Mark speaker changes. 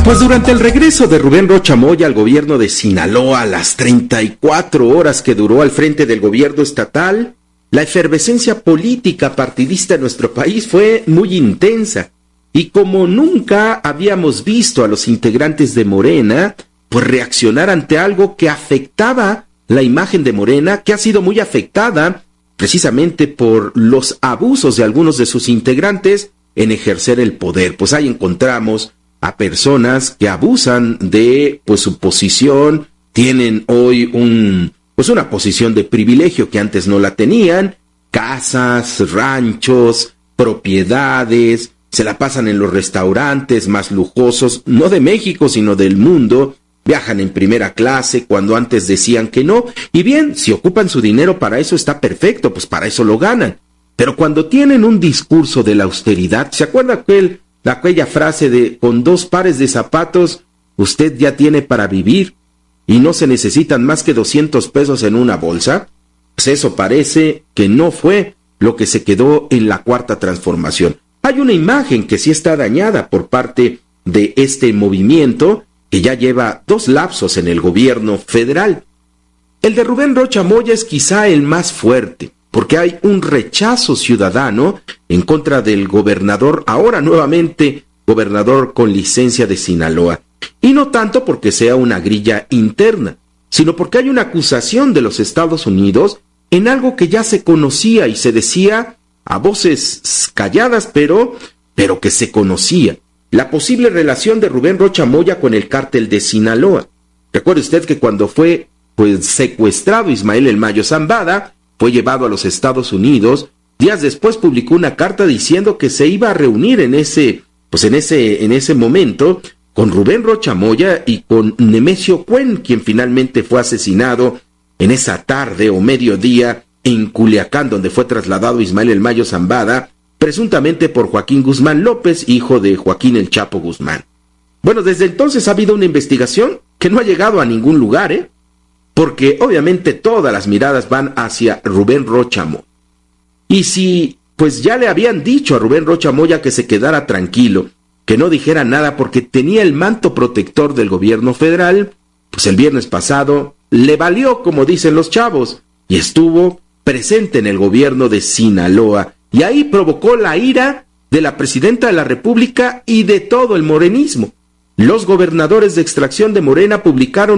Speaker 1: Pues durante el regreso de Rubén Rocha Moya al gobierno de Sinaloa, las 34 horas que duró al frente del gobierno estatal, la efervescencia política partidista en nuestro país fue muy intensa. Y como nunca habíamos visto a los integrantes de Morena, pues reaccionar ante algo que afectaba la imagen de Morena, que ha sido muy afectada precisamente por los abusos de algunos de sus integrantes en ejercer el poder. Pues ahí encontramos a personas que abusan de pues su posición, tienen hoy una posición de privilegio que antes no la tenían, casas, ranchos, propiedades, se la pasan en los restaurantes más lujosos, no de México sino del mundo, viajan en primera clase cuando antes decían que no, y bien, si ocupan su dinero para eso está perfecto, pues para eso lo ganan, pero cuando tienen un discurso de la austeridad, ¿se acuerda aquella frase de con 2 pares de zapatos usted ya tiene para vivir y no se necesitan más que 200 pesos en una bolsa? Pues eso parece que no fue lo que se quedó en la Cuarta Transformación. Hay una imagen que sí está dañada por parte de este movimiento que ya lleva 2 lapsos en el gobierno federal. El de Rubén Rocha Moya es quizá el más fuerte, porque hay un rechazo ciudadano en contra del gobernador, ahora nuevamente gobernador con licencia de Sinaloa. Y no tanto porque sea una grilla interna, sino porque hay una acusación de los Estados Unidos en algo que ya se conocía y se decía a voces calladas, pero que se conocía. La posible relación de Rubén Rocha Moya con el cártel de Sinaloa. Recuerde usted que cuando fue secuestrado Ismael El Mayo Zambada, fue llevado a los Estados Unidos, días después publicó una carta diciendo que se iba a reunir en ese momento con Rubén Rocha Moya y con Nemesio Cuen, quien finalmente fue asesinado en esa tarde o mediodía en Culiacán, donde fue trasladado Ismael El Mayo Zambada, presuntamente por Joaquín Guzmán López, hijo de Joaquín El Chapo Guzmán. Bueno, desde entonces ha habido una investigación que no ha llegado a ningún lugar, porque obviamente todas las miradas van hacia Rubén Rocha Moya. Y si pues ya le habían dicho a Rubén Rocha Moya que se quedara tranquilo, que no dijera nada porque tenía el manto protector del gobierno federal, pues el viernes pasado le valió, como dicen los chavos, y estuvo presente en el gobierno de Sinaloa, y ahí provocó la ira de la presidenta de la República y de todo el morenismo. Los gobernadores de extracción de Morena publicaron